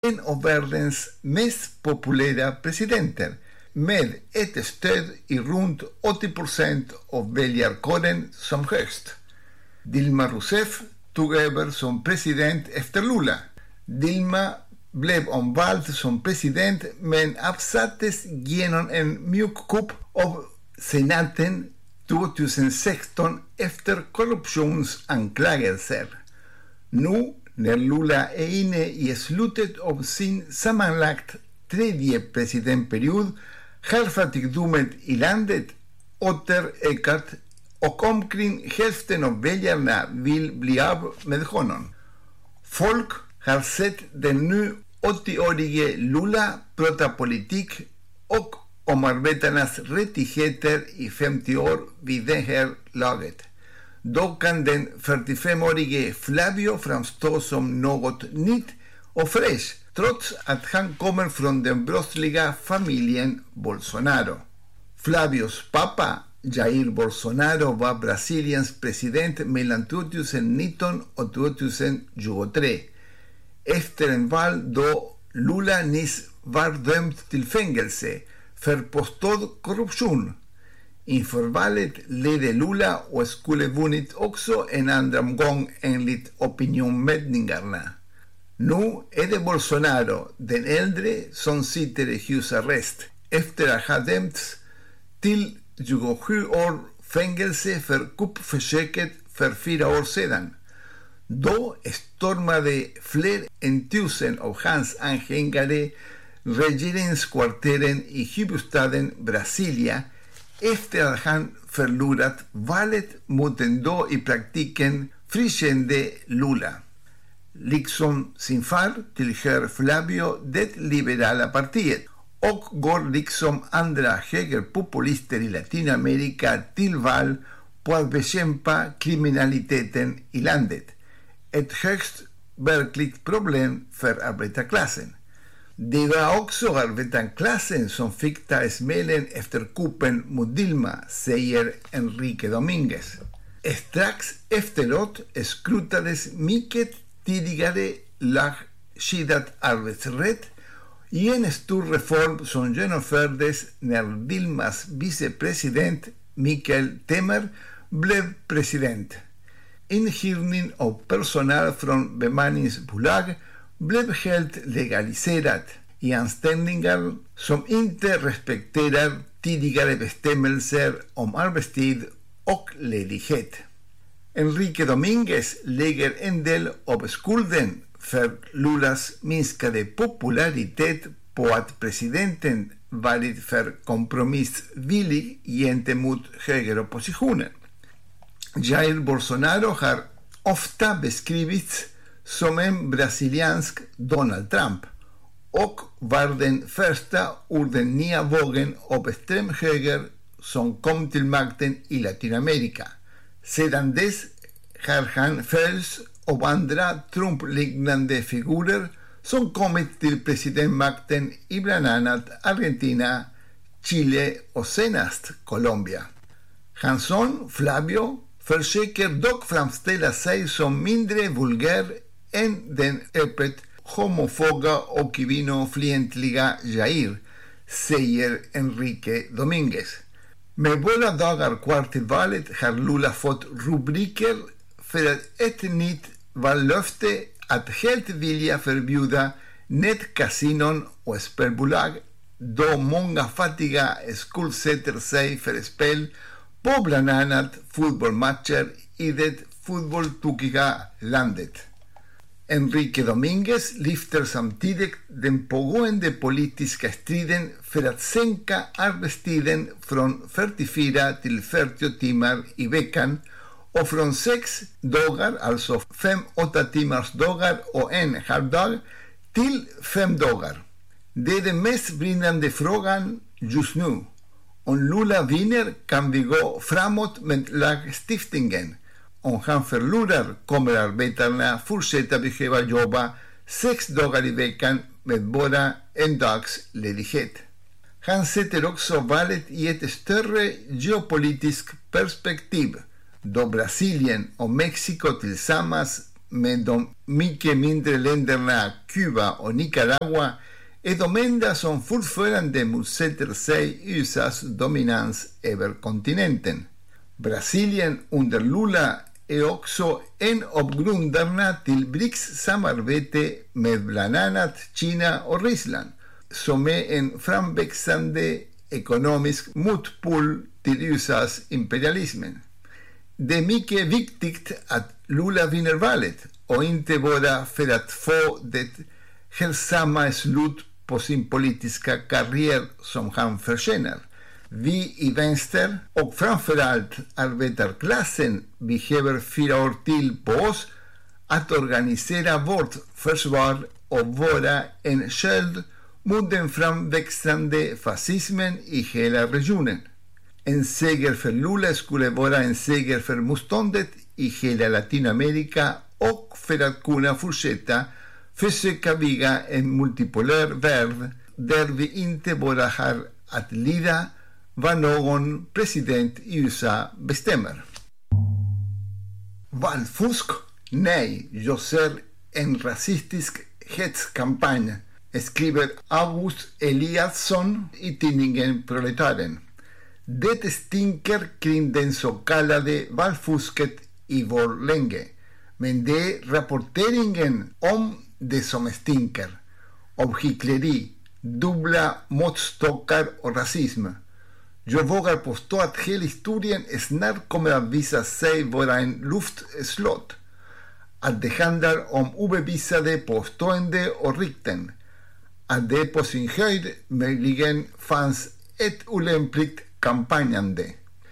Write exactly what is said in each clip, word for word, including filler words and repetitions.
en av världens mest populära presidenter med ett stöd i runt åttio procent av väljarkåren som högst. Dilma Rousseff tog över som president efter Lula. Dilma blev omvald som president men avsattes genom en mjukkupp av senaten tjugohundrasexton efter korruptionsanklagelser. Nu när Lula är inne i slutet av sin sammanlagt tredje presidentperiod har fattigdomen i landet åter ökat och omkring hälften av väljarna vill bli av med honom. Folk har sett den nu åttioårige Lula prata politik och om arbetarnas rättigheter i femtio år vid det här laget. Då kan den fyrtiofemårige Flavio framstå som något nytt och fräsch, trots att han kommer från den brottsliga familjen Bolsonaro. Flavios pappa, Jair Bolsonaro, var Brasiliens president mellan tjugonitton och tjugotjugotre. Efter en val då Lula nyss var dömd till fängelse för påstådd korruption. Inför valet ledde Lula och skulle vunnit också en andra omgång enligt opinionmätningarna. Nu är det Bolsonaro, den äldre, som sitter i husarrest efter att ha dömts till tjugosju år fängelse för kuppförsöket för fyra år sedan. Då stormade fler än tusen av hans anhängare regeringskvarteren i huvudstaden Brasilia efter att han förlorat valet mot den då i praktiken frikände Lula. Liksom sin far tillhör Flavio det liberala partiet och går liksom andra högerpopulister i Latinamerika till val på att bekämpa kriminaliteten i landet. Ett högst verkligt problem för arbetarklassen. Det var också arbetarklassen som fick ta smällen efter kuppen mot Dilma, säger Enrique Domínguez. Strax efteråt skrotades mycket tidigare lagskyddad arbetsrätt i en stor reform som genomfördes när Dilmas vicepresident Michel Temer blev president. Inhyrning av personal från bemanningsbolag blev helt legaliserad i anställningar som inte respekterar tidigare bestämmelser om arbetstid och ledighet. Enrique Domínguez lägger en del av skulden för Lulas minskade popularitet på att presidenten varit för kompromissvillig gentemot högeroppositionen. Jair Bolsonaro har ofta beskrivits som en brasiliansk Donald Trump och var den första ur den nya vågen av extrem höger som kom till makten i Latinamerika. Sedan dess har han följts av andra Trump-liknande figurer som kommit till presidentmakten i bland annat Argentina, Chile och senast Colombia. Hans son Flavio försöker dock framställa sig som mindre vulgär än den öppet homofoba och kvinnofientliga Jair, säger Enrique Domínguez. Med båda dagar kvar till valet har Lula fått rubriker för ett nytt vallöfte att helt vilja förbjuda nätkasinon och spelbolag, då många fattiga skuldsätter sig för spel på bland annat fotbollsmatcher i det fotbollstokiga landet. Enrique Domínguez lyfter samtidigt den pågående politiska striden för att sänka arbetstiden från fyrtiofyra till fyrtio timmar i veckan och från sex dagar, alltså fem åtta timmars dagar och en halv dag, till fem dagar. Det är den mest brinnande frågan just nu. Om Lula vinner kan vi gå framåt med lagstiftningen. Om han förlorar kommer arbetarna fortsätta behöva jobba sex dagar i veckan med bara en dags ledighet. Han sätter också valet i ett större geopolitiskt perspektiv, då Brasilien och Mexiko tillsammans med de mycket mindre länderna Kuba och Nicaragua är de enda som fortfarande motsätter sig U S A:s dominans över kontinenten. Brasilien under Lula är också en av grundarna till B R I C S-samarbete med bland annat Kina och Ryssland, som är en framväxande ekonomisk motpol till U S A:s imperialism. Det är mycket viktigt att Lula vinner valet, och inte bara för att få det hälsamma slut på sin politiska karriär som han förtjänar. Vi i vänster och framförallt arbetarklassen behöver fyra år till på oss att organisera vårt försvar och vara en sköld mot den framväxande fascismen i hela regionen. En seger för Lula skulle vara en seger för motståndet i hela Latinamerika och för att kunna fortsätta försöka bygga en multipolär värld där vi inte bara har att lida vad någon president i U S A bestämmer. Valfusk? Nej, jag ser en rasistisk hetskampanj, skriver August Eliasson i tidningen Proletaren. Det stinker kring den så kallade valfusket i vår länge, men det är rapporteringen om det som stinker, av hyckleri, dubbla måttstockar och rasism. Jag vågar påstå att hela historien snart kommer att visa sig vara en luftslott. Att det handlar om obevisade påstående och rykten. Att det på sin höjd möjligen fanns ett olämpligt kampanjande.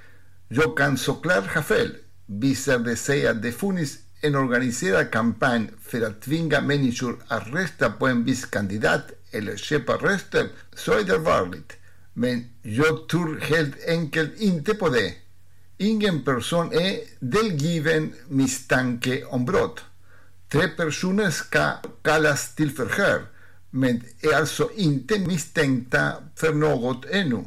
Jag kan såklart ha fel. Visar det sig att det funnits en organiserad kampanj för att tvinga människor att rösta på en viss kandidat eller köpa röster, så är det vanligt. Men jag tror helt enkelt inte på det. Ingen person är delgiven misstanke om brott. Tre personer ska kallas till förhör, men är alltså inte misstänkta för något ännu.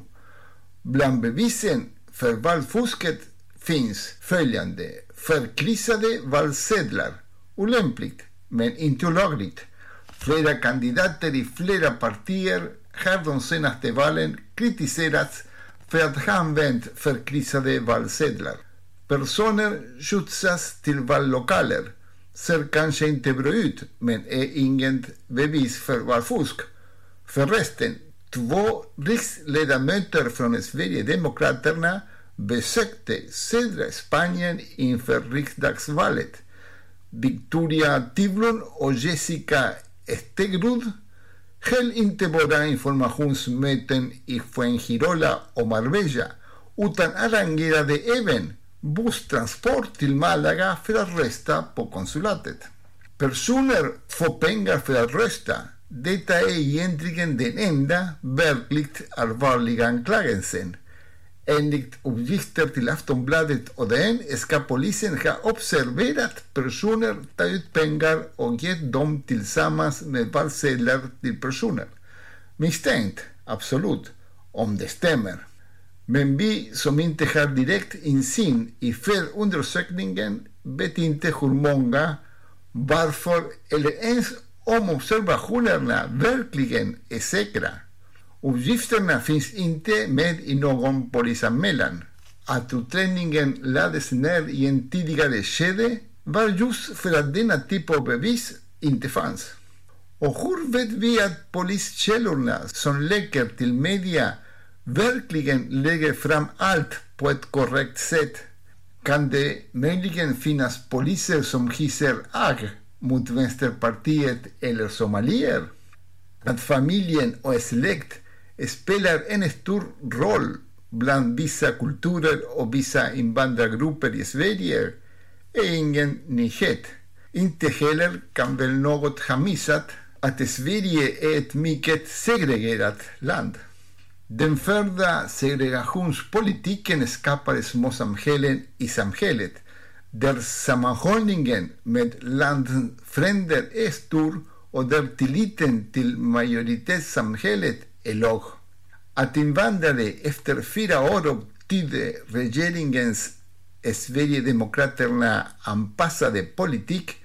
Bland bevisen för valfusket finns följande: förkryssade valsedlar, olämpligt men inte olagligt. Flera kandidater i flera partier har de senaste valen kritiserats för att ha använt förkryssade valsedlar. Personer skjutsas till vallokaler, ser kanske inte bra ut men är inget bevis för valfusk. Förresten, två riksledamöter från Sverigedemokraterna besökte södra Spanien inför riksdagsvalet. Victoria Tivlon och Jessica Stegrud höll inte bara informationsmöten i Fuengirola och Marbella, utan arrangerade även busstransport till Malaga för att rösta på konsulatet. Personer får pengar för att rösta. Detta är egentligen den enda verkligt allvarliga anklagelsen. Enligt uppgifter till Aftonbladet och D N ska polisen ha observerat personer ta ut pengar och gett dem tillsammans med valsedlar till personer. Misstänkt, absolut, om det stämmer. Men vi som inte har direkt insyn i förundersökningen vet inte hur många, varför eller ens om observationerna verkligen är säkra. Uppgifterna finns inte med i någon polisanmälan. Att utredningen lades ner i en tidigare skede var just för att denna typ av bevis inte fanns. Och hur vet vi att poliskällorna som läcker till media verkligen lägger fram allt på ett korrekt sätt? Kan det möjligen finnas poliser som hyser agg mot Vänsterpartiet eller somalier? Att familjen och släkt spelar en stor roll bland vissa kulturer och vissa invandrargrupper i Sverige är ingen nyhet. Inte heller kan väl något ha missat att Sverige är ett mycket segregerat land. Den förda segregationspolitiken skapar små samhällen i samhället där sammanhållningen med landfränder är stor och där tilliten till majoritetssamhället är låg. Att invandrare efter fyra år av tid regeringens Sverigedemokraterna anpassade politik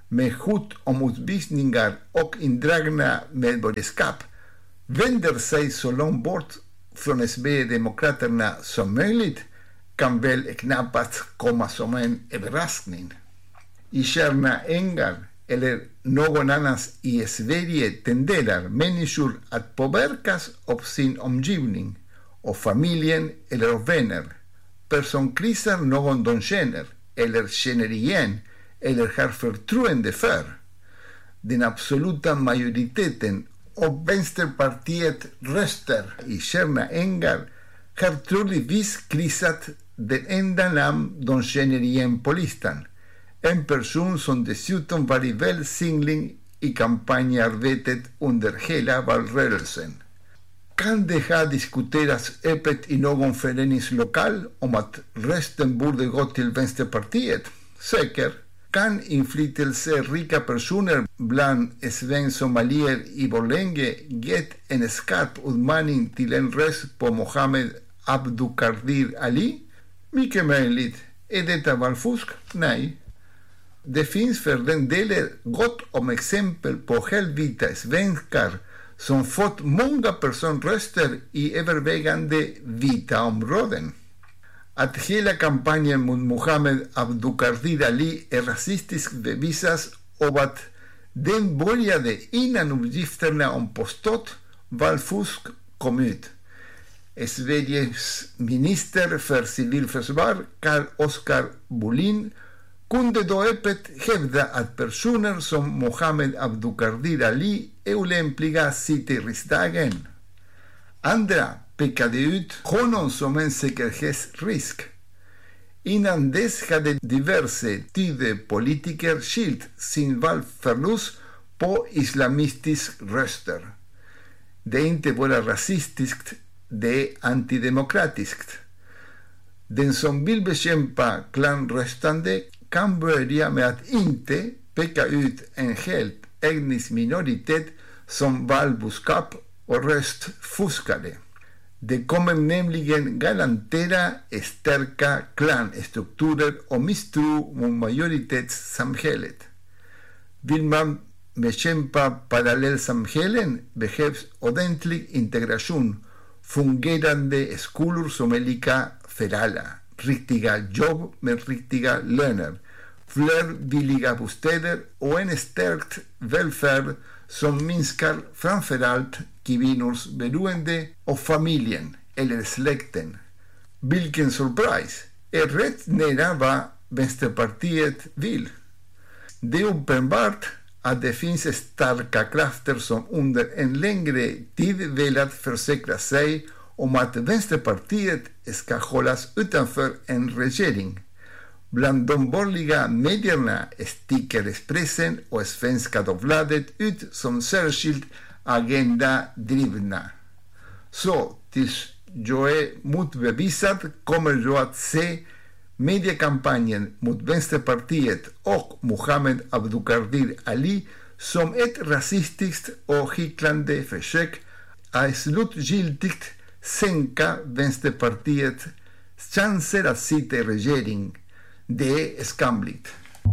med hot om utvisningar och indragna medborgarskap vänder sig så långt bort från Sverigedemokraterna som möjligt kan väl knappast komma som en överraskning. I Tjärna ängar eller någon annans i Sverige tenderar människor att påverkas av sin omgivning, av familjen eller av vänner. Personkriser någon de känner eller känner igen eller har förtroende för. Den absoluta majoriteten av Vänsterpartiet röster i Tjärna ängar har troligtvis krisat den enda namn de känner igen på listan. En person som dessutom varit välsignad i kampanjarbetet under hela valrörelsen. Kan det ha diskuterats öppet i någon föreningslokal om att rösten borde gå till Vänsterpartiet? Säkert. Kan inflytelserika personer bland svensk-somalier i Borlänge gett en skarp utmaning till en röst på Mohammed Abdukadir Ali? Mycket möjligt. Är detta valfusk? Nej. Det finns för den delen gott om exempel på helvita svenskar som fått många personröster i övervägande vita områden. Att hela kampanjen mot Mohammed Abdukadir Ali är rasistisk bevisas av att den började innan uppgifterna om påstått valfusk kom ut. Sveriges minister för civilförsvar, Carl-Oskar Bolin, kunde då öppet hävda att personer som Mohammed Abdukadir Ali är olämpliga sitter i riksdagen. Andra pekade ut honom som en säkerhetsrisk. Innan dess hade diverse Tidöpolitiker skilt sin valförlust på islamistisk röster. Det är inte bara rasistiskt, det är antidemokratiskt. Den som vill bekämpa klanröstande kan börja med att inte peka ut en helt etnisk minoritet som valbudskap och röstfuskare. Det kommer nämligen garantera starka klanstrukturer och misstro mot majoritetssamhället. Vill man bekämpa parallellsamhällen behövs ordentlig integration, fungerande skolor som är lika för alla, riktiga jobb med riktiga löner, fler billiga bostäder och en stärkt välfärd som minskar framförallt kvinnors beroende av familjen eller släkten. Vilken surprise! Är rätt nära vad Vänsterpartiet vill. Det är uppenbart att det finns starka krafter som under en längre tid velat försäkra sig om att Vänsterpartiet ska hållas utanför en regering. Bland de borgerliga medierna sticker Expressen och Svenska Dagbladet ut som särskilt agenda-drivna. Så tills jag är motbevisad kommer jag att se mediekampanjen mot Vänsterpartiet och Mohammed Abdukadir Ali som ett rasistiskt och hycklande försök att slutgiltigt sänka Vänsterpartiets chanser att sitta i regering. Det är skamligt.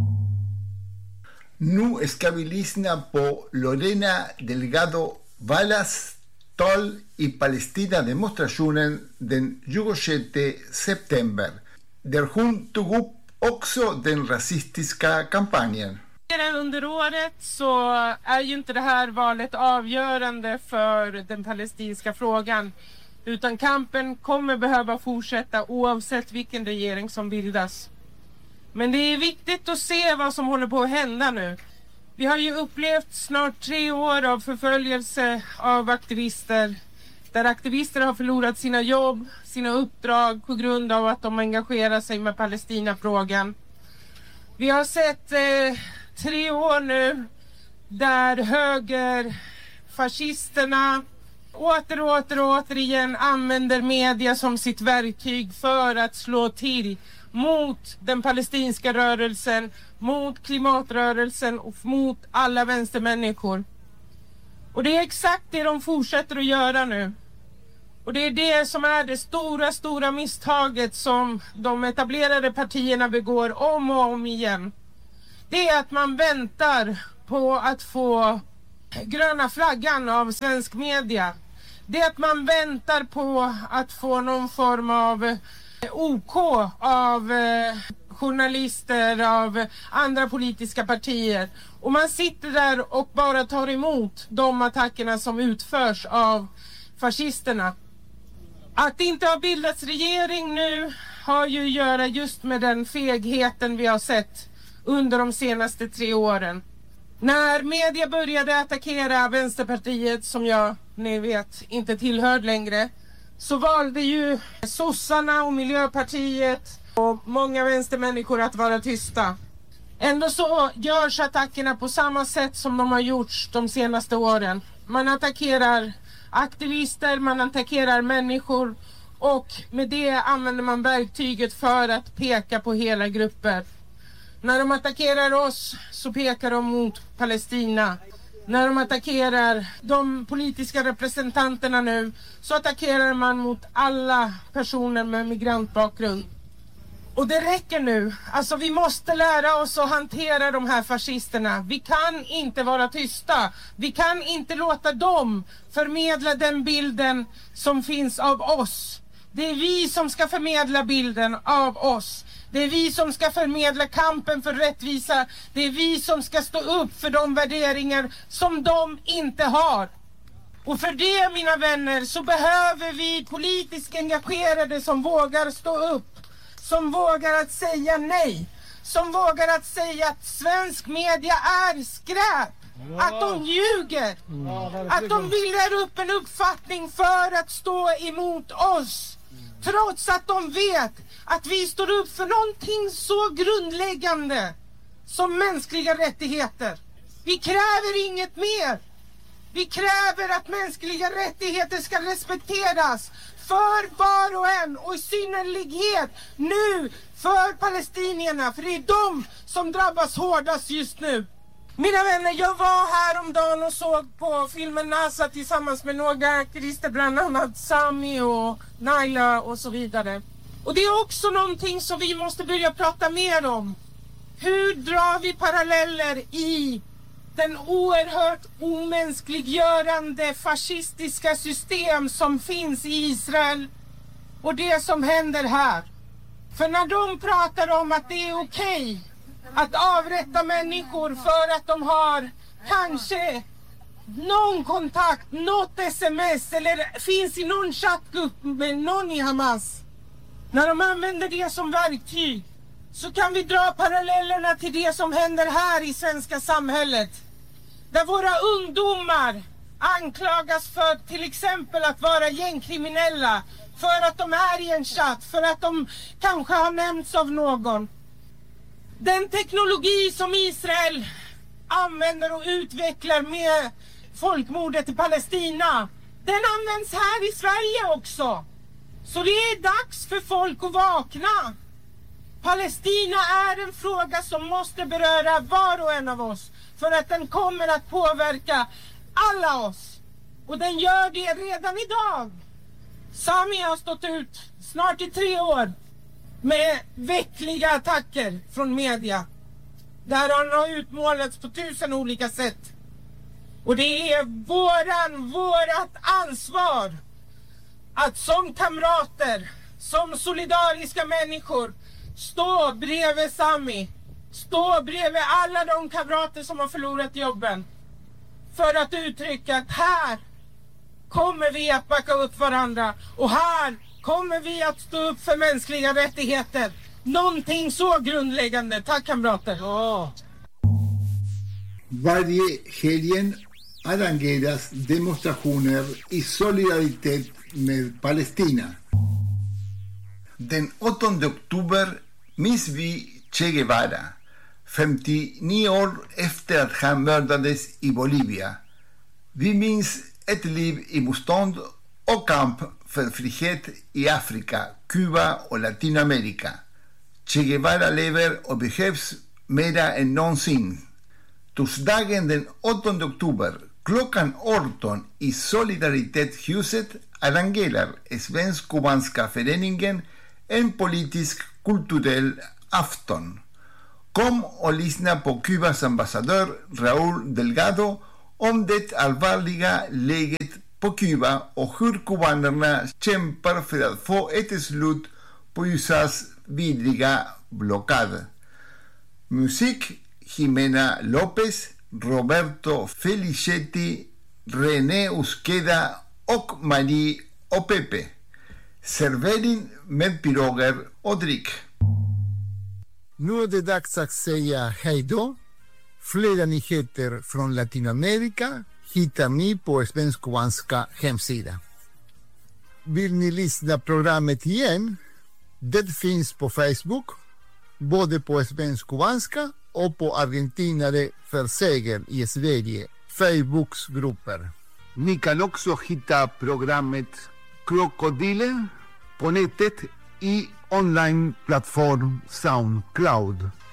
Nu ska vi lyssna på Lorena Delgado Valas tal i Palestina-demonstrationen den tjugosjätte september, där hon tog upp också den rasistiska kampanjen. Under året så är ju inte det här valet avgörande för den palestinska frågan, utan kampen kommer behöva fortsätta oavsett vilken regering som bildas. Men det är viktigt att se vad som håller på att hända nu. Vi har ju upplevt snart tre år av förföljelse av aktivister, där aktivister har förlorat sina jobb, sina uppdrag på grund av att de engagerar sig med Palestinafrågan. Vi har sett eh, tre år nu där högerfascisterna åter och åter och återigen använder media som sitt verktyg för att slå till mot den palestinska rörelsen, mot klimatrörelsen och mot alla vänstermänniskor. Och det är exakt det de fortsätter att göra nu. Och det är det som är det stora, stora misstaget som de etablerade partierna begår om och om igen. det är att man väntar på att få gröna flaggan av svensk media. Det är att man väntar på att få någon form av OK av eh, journalister, av andra politiska partier. Och man sitter där och bara tar emot de attackerna som utförs av fascisterna. Att det inte har bildats regering nu har ju att göra just med den fegheten vi har sett under de senaste tre åren. När media började attackera Vänsterpartiet, som jag, ni vet, inte tillhör längre, så valde ju sossarna och Miljöpartiet och många vänstermänniskor att vara tysta. Ändå så görs attackerna på samma sätt som de har gjorts de senaste åren. Man attackerar aktivister, man attackerar människor, och med det använder man verktyget för att peka på hela grupper. När de attackerar oss så pekar de mot Palestina. När de attackerar de politiska representanterna nu så attackerar man mot alla personer med migrantbakgrund. Och det räcker nu. Alltså vi måste lära oss att hantera de här fascisterna. Vi kan inte vara tysta. Vi kan inte låta dem förmedla den bilden som finns av oss. Det är vi som ska förmedla bilden av oss. Det är vi som ska förmedla kampen för rättvisa. Det är vi som ska stå upp för de värderingar som de inte har. Och för det, mina vänner, så behöver vi politiskt engagerade som vågar stå upp. Som vågar att säga nej. Som vågar att säga att svensk media är skräp. Att de ljuger. Att de bildar upp en uppfattning för att stå emot oss. Trots att de vet att vi står upp för någonting så grundläggande som mänskliga rättigheter. Vi kräver inget mer. Vi kräver att mänskliga rättigheter ska respekteras för var och en, och i synnerlighet nu för palestinierna, för det är de som drabbas hårdast just nu. Mina vänner, jag var här om dagen och såg på filmen NASA tillsammans med några aktivister, bland annat Sami och Naila och så vidare. Och det är också någonting som vi måste börja prata mer om. Hur drar vi paralleller i den oerhört omänskliggörande fascistiska system som finns i Israel och det som händer här? För när de pratar om att det är okej att avrätta människor för att de har kanske någon kontakt, något sms eller finns i någon chattgrupp med någon i Hamas. När de använder det som verktyg så kan vi dra parallellerna till det som händer här i svenska samhället. Där våra ungdomar anklagas för till exempel att vara gängkriminella, för att de är i en chatt, för att de kanske har nämnts av någon. Den teknologi som Israel använder och utvecklar med folkmordet i Palestina, den används här i Sverige också. Så det är dags för folk att vakna. Palestina är en fråga som måste beröra var och en av oss, för att den kommer att påverka alla oss. Och den gör det redan idag. Sami har stått ut snart i tre år med veckliga attacker från media. Där han har utmålats på tusen olika sätt. Och det är våran, vårat ansvar att som kamrater, som solidariska människor stå bredvid Sami. Stå bredvid alla de kamrater som har förlorat jobben. För att uttrycka att här kommer vi att backa upp varandra. Och här kommer vi att stå upp för mänskliga rättigheter. Någonting så grundläggande. Tack kamrater. Ja. Varje helgen arrangeras demonstrationer i solidaritet med Palestina. Den åttonde oktober minns vi Che Guevara, femtionio år efter att han mördades i Bolivia. Vi minns ett liv i motstånd och kamp för frihet i Afrika, Kuba och Latinamerika. Che Guevara lever och behövs mera än någonsin. Torsdagen den åttonde oktober klockan arton i Solidaritetshuset arrangerar Svensk-Kubanska föreningen en politisk kulturell afton. Kom och lyssna på Kubas ambassadör Raúl Delgado om det allvarliga läget på Kuba och hur kubanerna kämpar för att få ett slut på U S A:s vidriga blockad. Musik: Jimena López, Roberto Felicetti, René Usqueda och Marie och Pepe. Servering med piroger och dryck. Nu är det dags att säga hej då. Flera nyheter från Latinamerika hittar ni på Svensk-Kubanska hemsida. Vill ni lyssna programmet igen? Det finns på Facebook, både på Svensk-Kubanska och på Argentinare för seger i Sverige, Facebooksgrupper. Ni kan också hitta programmet Krokodiler på nätet i online-plattform SoundCloud.